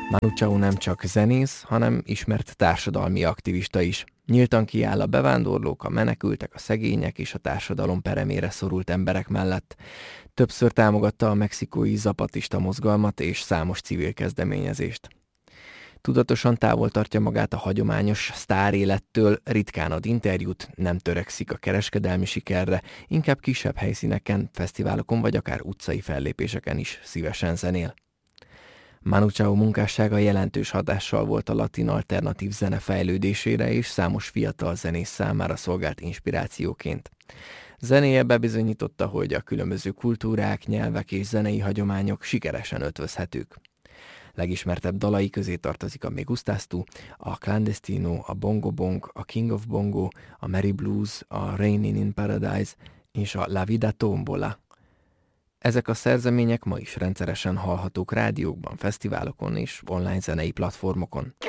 Manu Chao nem csak zenész, hanem ismert társadalmi aktivista is. Nyíltan kiáll a bevándorlók, a menekültek, a szegények és a társadalom peremére szorult emberek mellett. Többször támogatta a mexikói zapatista mozgalmat és számos civil kezdeményezést. Tudatosan távol tartja magát a hagyományos sztárélettől, ritkán ad interjút, nem törekszik a kereskedelmi sikerre, inkább kisebb helyszíneken, fesztiválokon vagy akár utcai fellépéseken is szívesen zenél. Manu Chao munkássága jelentős hatással volt a latin alternatív zene fejlődésére, és számos fiatal zenész számára szolgált inspirációként. Zenéje bebizonyította, hogy a különböző kultúrák, nyelvek és zenei hagyományok sikeresen ötvözhetők. Legismertebb dalai közé tartozik a Me Gustas Tú, a Clandestino, a Bongo Bong, a King of Bongo, a Merry Blues, a Raining in Paradise és a La Vida Tombola. Ezek a szerzemények ma is rendszeresen hallhatók rádiókban, fesztiválokon és online zenei platformokon.